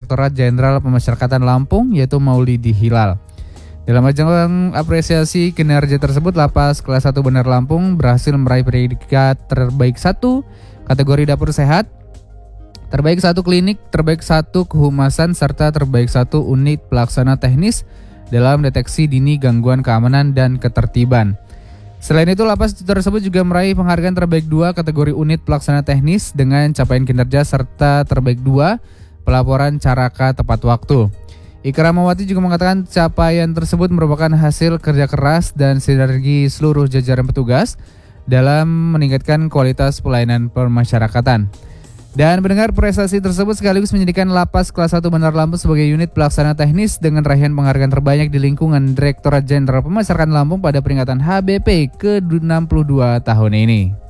Direktorat Jenderal Pemasyarakatan Lampung, yaitu Maulidi Hilal. Dalam ajang apresiasi kinerja tersebut, Lapas Kelas 1 Bandar Lampung berhasil meraih predikat terbaik 1 kategori dapur sehat, terbaik 1 klinik, terbaik 1 kehumasan, serta terbaik 1 unit pelaksana teknis dalam deteksi dini gangguan keamanan dan ketertiban. Selain itu, lapas tersebut juga meraih penghargaan terbaik 2 kategori unit pelaksana teknis dengan capaian kinerja serta terbaik 2 pelaporan caraka tepat waktu. Ikramawati juga mengatakan capaian tersebut merupakan hasil kerja keras dan sinergi seluruh jajaran petugas dalam meningkatkan kualitas pelayanan pemasyarakatan. Dan mendengar prestasi tersebut sekaligus menjadikan Lapas Kelas 1 Bandar Lampung sebagai unit pelaksana teknis dengan raihan penghargaan terbanyak di lingkungan Direktorat Jenderal Pemasyarakatan Lampung pada peringatan HBP ke-62 tahun ini.